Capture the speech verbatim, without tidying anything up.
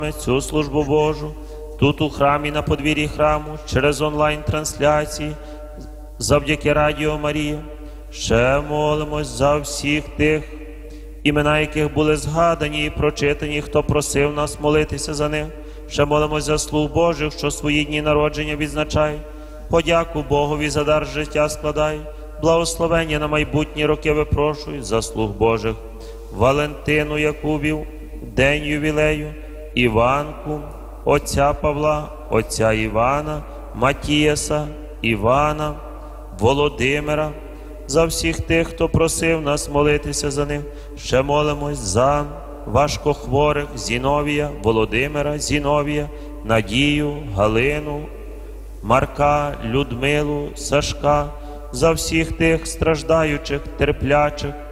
цю службу Божу, тут у храмі, на подвір'ї храму, через онлайн-трансляції, завдяки Радіо Марія. Ще молимось за всіх тих, імена яких були згадані і прочитані, хто просив нас молитися за них. Ще молимось за слуг Божих, що свої дні народження відзначають. Подяку Богові за дар життя складай. Благословення на майбутні роки випрошую за слуг Божих. Валентину Якубів, день ювілею, Іванку, отця Павла, отця Івана, Матіяса, Івана, Володимира, за всіх тих, хто просив нас молитися за них. Ще молимось за важкохворих Зіновія, Володимира, Зіновія, Надію, Галину, Марка, Людмилу, Сашка, за всіх тих страждаючих, терплячих,